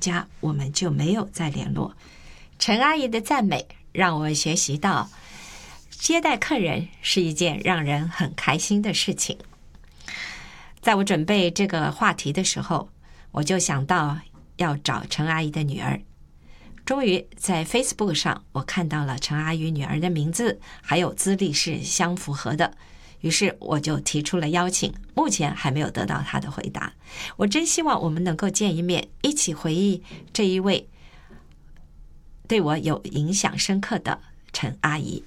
家我们就没有再联络。陈阿姨的赞美让我学习到，接待客人是一件让人很开心的事情。在我准备这个话题的时候，我就想到要找陈阿姨的女儿。终于在 Facebook 上我看到了陈阿姨女儿的名字，还有资历是相符合的，于是我就提出了邀请，目前还没有得到她的回答。我真希望我们能够见一面，一起回忆这一位对我有影响深刻的陈阿姨。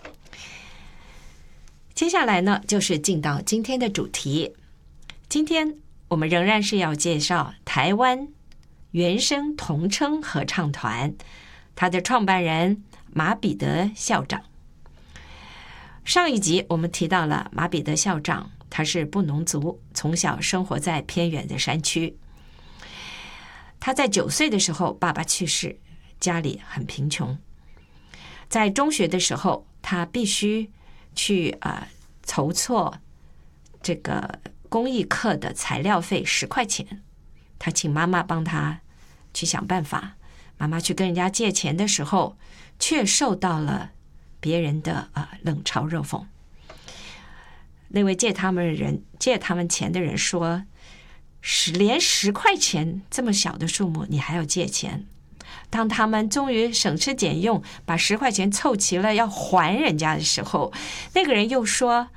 接下来呢，就是进到今天的主题。今天我们仍然是要介绍台湾原声童声合唱团，他的创办人马彼得校长。上一集我们提到了马彼得校长，他是布农族，从小生活在偏远的山区。他在9岁的时候爸爸去世，家里很贫穷。在中学的时候，他必须去筹措这个公益课的材料费10块钱，他请妈妈帮他去想办法。妈妈去跟人家借钱的时候，却受到了别人的冷嘲热讽。那位借他们钱的人说，连10块钱这么小的数目你还要借钱。当他们终于省吃俭用把10块钱凑齐了要还人家的时候，那个人又说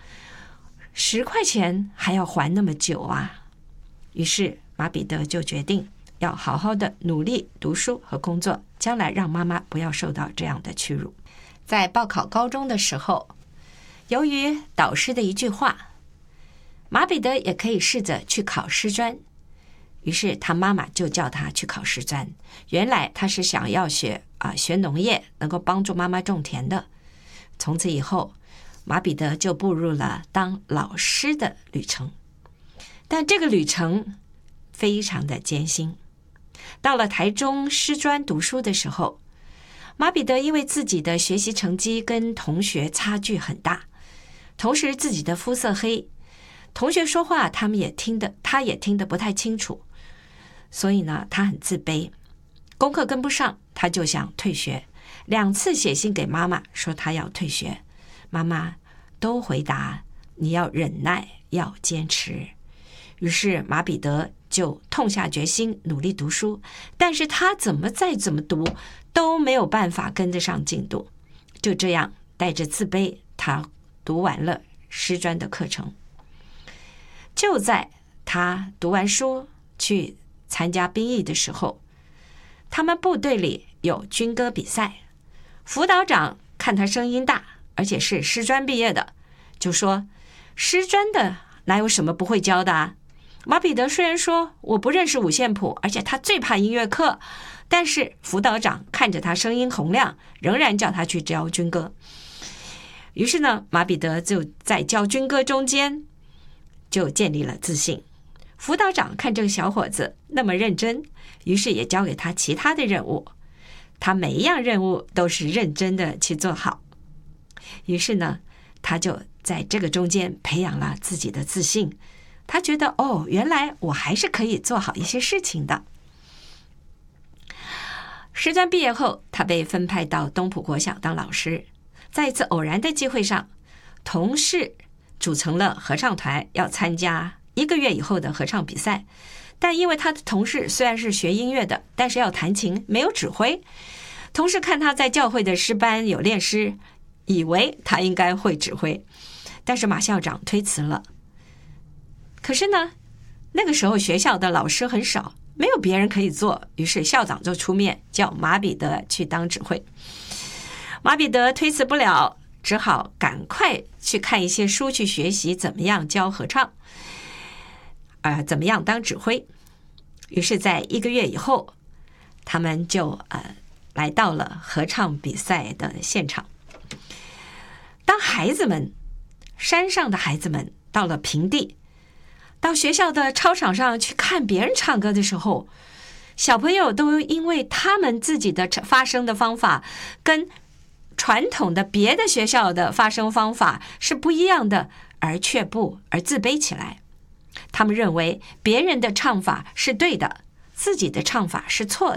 10块钱还要还那么久啊。于是马彼得就决定要好好的努力读书和工作，将来让妈妈不要受到这样的屈辱。在报考高中的时候，由于导师的一句话，马彼得也可以试着去考师专，于是他妈妈就叫他去考师专。原来他是想要学农业，能够帮助妈妈种田的。从此以后，马彼得就步入了当老师的旅程。但这个旅程非常的艰辛。到了台中师专读书的时候，马彼得因为自己的学习成绩跟同学差距很大，同时自己的肤色黑，同学说话他也听得不太清楚，所以呢，他很自卑，功课跟不上，他就想退学。2次写信给妈妈说他要退学，妈妈都回答你要忍耐，要坚持。于是马彼得就痛下决心努力读书，但是他再怎么读都没有办法跟得上进度。就这样带着自卑，他读完了师专的课程。就在他读完书去参加兵役的时候，他们部队里有军歌比赛，辅导长看他声音大，而且是师专毕业的，就说师专的哪有什么不会教的啊。马彼得虽然说我不认识五线谱，而且他最怕音乐课，但是辅导长看着他声音洪亮，仍然叫他去教军歌。于是呢，马彼得就在教军歌中间就建立了自信。辅导长看这个小伙子那么认真，于是也交给他其他的任务，他每一样任务都是认真的去做好。于是呢，他就在这个中间培养了自己的自信。他觉得原来我还是可以做好一些事情的。师专毕业后，他被分派到东埔国小当老师。在一次偶然的机会上，同事组成了合唱团，要参加1个月以后的合唱比赛。但因为他的同事虽然是学音乐的，但是要弹琴，没有指挥。同事看他在教会的诗班有练诗，以为他应该会指挥，但是马校长推辞了。可是呢，那个时候学校的老师很少，没有别人可以做，于是校长就出面叫马彼得去当指挥。马彼得推辞不了，只好赶快去看一些书，去学习怎么样教合唱，怎么样当指挥。于是在1个月以后，他们就来到了合唱比赛的现场。当山上的孩子们到了平地，到学校的操场上去看别人唱歌的时候，小朋友都因为他们自己的发声的方法跟传统的别的学校的发声方法是不一样的，而自卑起来。他们认为别人的唱法是对的，自己的唱法是错的。